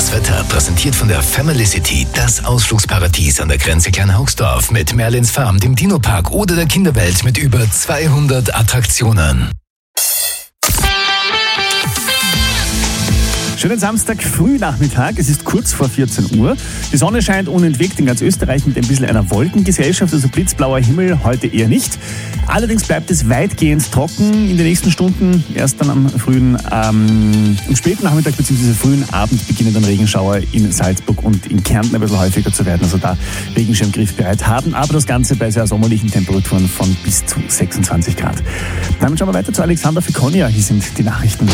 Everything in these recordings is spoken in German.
Das Wetter präsentiert von der Family City, das Ausflugsparadies an der Grenze Kleinhaugsdorf mit Merlins Farm, dem Dino-Park oder der Kinderwelt mit über 200 Attraktionen. Schönen Samstag Frühnachmittag, es ist kurz vor 14 Uhr. Die Sonne scheint unentwegt in ganz Österreich mit ein bisschen einer Wolkengesellschaft, also blitzblauer Himmel heute eher nicht. Allerdings bleibt es weitgehend trocken in den nächsten Stunden. Erst dann am späten Nachmittag bzw. frühen Abend beginnen dann Regenschauer in Salzburg und in Kärnten ein bisschen häufiger zu werden. Also da Regenschirm griffbereit haben, aber das Ganze bei sehr sommerlichen Temperaturen von bis zu 26 Grad. Damit schauen wir weiter zu Alexander Fekonia. Hier sind die Nachrichten.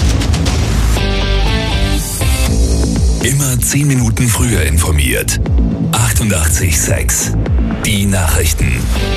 Immer 10 Minuten früher informiert. 88,6. Die Nachrichten.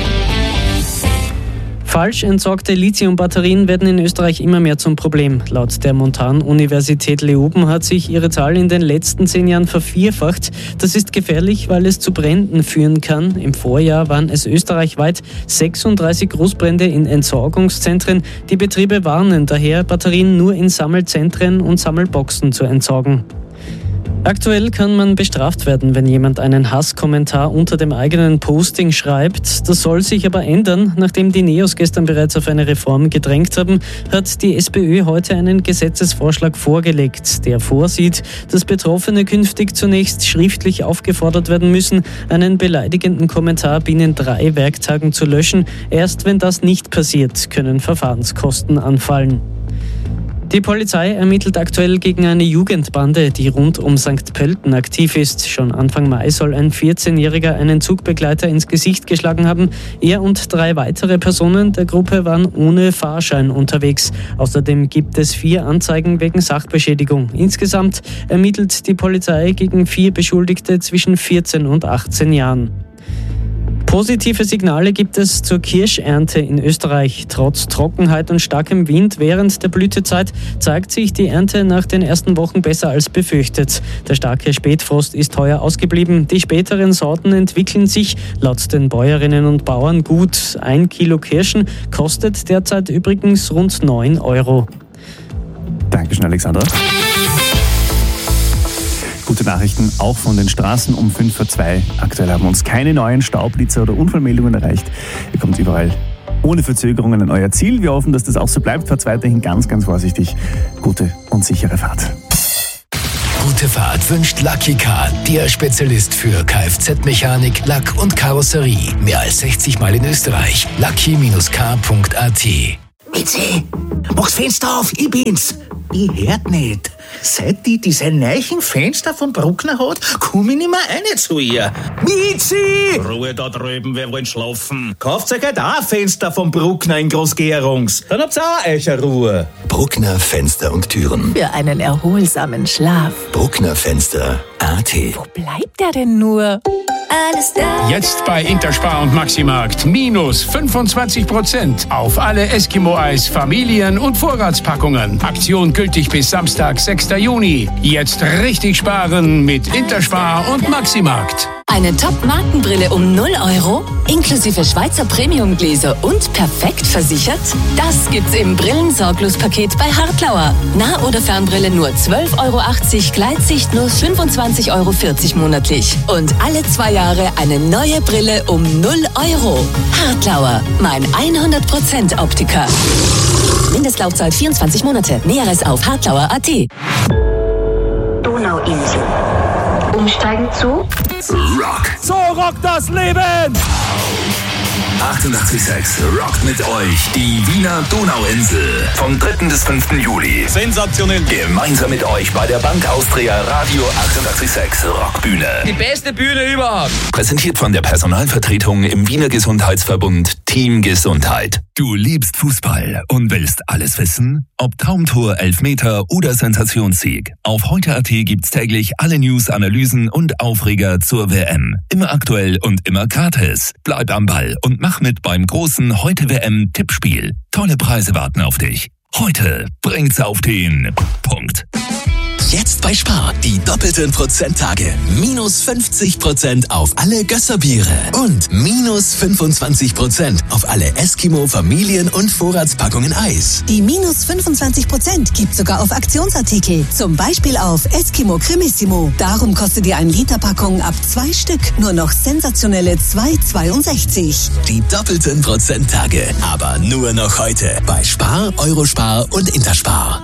Falsch entsorgte Lithiumbatterien werden in Österreich immer mehr zum Problem. Laut der Montan-Universität Leoben hat sich ihre Zahl in den letzten 10 Jahren vervierfacht. Das ist gefährlich, weil es zu Bränden führen kann. Im Vorjahr waren es österreichweit 36 Großbrände in Entsorgungszentren. Die Betriebe warnen daher, Batterien nur in Sammelzentren und Sammelboxen zu entsorgen. Aktuell kann man bestraft werden, wenn jemand einen Hasskommentar unter dem eigenen Posting schreibt. Das soll sich aber ändern. Nachdem die NEOS gestern bereits auf eine Reform gedrängt haben, hat die SPÖ heute einen Gesetzesvorschlag vorgelegt, der vorsieht, dass Betroffene künftig zunächst schriftlich aufgefordert werden müssen, einen beleidigenden Kommentar binnen 3 Werktagen zu löschen. Erst wenn das nicht passiert, können Verfahrenskosten anfallen. Die Polizei ermittelt aktuell gegen eine Jugendbande, die rund um St. Pölten aktiv ist. Schon Anfang Mai soll ein 14-Jähriger einen Zugbegleiter ins Gesicht geschlagen haben. Er und 3 weitere Personen der Gruppe waren ohne Fahrschein unterwegs. Außerdem gibt es 4 Anzeigen wegen Sachbeschädigung. Insgesamt ermittelt die Polizei gegen 4 Beschuldigte zwischen 14 und 18 Jahren. Positive Signale gibt es zur Kirschernte in Österreich. Trotz Trockenheit und starkem Wind während der Blütezeit zeigt sich die Ernte nach den ersten Wochen besser als befürchtet. Der starke Spätfrost ist heuer ausgeblieben. Die späteren Sorten entwickeln sich laut den Bäuerinnen und Bauern gut. 1 Kilo Kirschen kostet derzeit übrigens rund 9 Euro. Dankeschön, Alexander. Gute Nachrichten auch von den Straßen um 5:02. Aktuell haben uns keine neuen Staublitzer oder Unfallmeldungen erreicht. Ihr kommt überall ohne Verzögerungen an euer Ziel. Wir hoffen, dass das auch so bleibt. Fahrt weiterhin ganz, ganz vorsichtig. Gute und sichere Fahrt. Gute Fahrt wünscht Lucky Car, der Spezialist für Kfz-Mechanik, Lack und Karosserie. Mehr als 60 Mal in Österreich. lucky-car.at. Mitzi, mach's Fenster auf, ich bin's. Ich hört nicht. Seit die diese neuen Fenster von Bruckner hat, komm ich nicht mehr rein zu ihr. Mitzi! Ruhe da drüben, wir wollen schlafen. Kauft euch halt auch ein Fenster von Bruckner in Großgärungs. Dann habt's auch euch eine Ruhe. Bruckner Fenster und Türen. Für einen erholsamen Schlaf. Bruckner Fenster.at. Wo bleibt er denn nur? Alles da. Jetzt bei Interspar und Maximarkt minus 25% auf alle Eskimo-Eis, Familien- und Vorratspackungen. Aktion gültig bis Samstag, 6. Juni. Jetzt richtig sparen mit Interspar und Maximarkt. Eine Top-Markenbrille um 0 Euro, inklusive Schweizer Premium-Gläser und perfekt versichert? Das gibt's im Brillensorglos-Paket bei Hartlauer. Nah- oder Fernbrille nur 12,80 Euro, Gleitsicht nur 25,40 Euro monatlich. Und alle 2 Jahre eine neue Brille um 0 Euro. Hartlauer, mein 100% Optiker. Mindestlaufzeit 24 Monate. Näheres auf hartlauer.at. Donauinsel. Umsteigen zu Rock. So rockt das Leben! 88,6 rockt mit euch die Wiener Donauinsel. Vom 3. bis 5. Juli. Sensationell. Gemeinsam mit euch bei der Bank Austria Radio 88,6 Rockbühne. Die beste Bühne überhaupt. Präsentiert von der Personalvertretung im Wiener Gesundheitsverbund Team Gesundheit. Du liebst Fußball und willst alles wissen? Ob Traumtor, Elfmeter oder Sensationssieg. Auf heute.at gibt's täglich alle News, Analysen und Aufreger zur WM. Immer aktuell und immer gratis. Bleib am Ball und mach mit beim großen Heute-WM-Tippspiel. Tolle Preise warten auf dich. Heute bringt's auf den Punkt. Jetzt bei Spar. Die doppelten Prozenttage. Minus 50% auf alle Gösserbiere. Und minus 25% auf alle Eskimo Familien- und Vorratspackungen Eis. Die minus 25% gibt sogar auf Aktionsartikel. Zum Beispiel auf Eskimo Cremissimo. Darum kostet ihr 1 Liter Packung ab 2 Stück nur noch sensationelle 2,62. Die doppelten Prozenttage. Aber nur noch heute. Bei Spar, Eurospar und Interspar.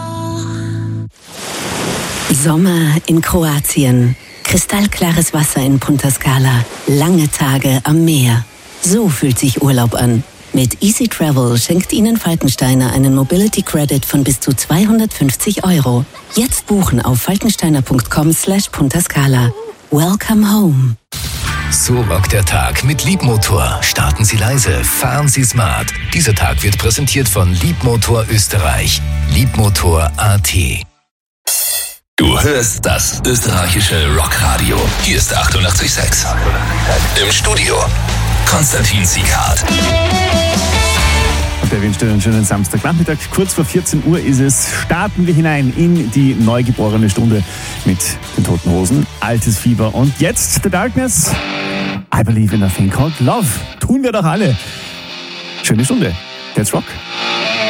Sommer in Kroatien. Kristallklares Wasser in Punta Scala. Lange Tage am Meer. So fühlt sich Urlaub an. Mit Easy Travel schenkt Ihnen Falkensteiner einen Mobility Credit von bis zu 250 €. Jetzt buchen auf falkensteiner.com/Punta Scala. Welcome home. So rockt der Tag mit Liebmotor. Starten Sie leise, fahren Sie smart. Dieser Tag wird präsentiert von Liebmotor Österreich. Liebmotor.at. Du hörst das österreichische Rockradio. Hier ist 88,6. Im Studio Konstantin Sieghardt. Und der wünscht dir einen schönen Samstagnachmittag. Kurz vor 14 Uhr ist es. Starten wir hinein in die neugeborene Stunde mit den Toten Hosen. Altes Fieber. Und jetzt The Darkness. I believe in a thing called love. Tun wir doch alle. Schöne Stunde. Let's rock.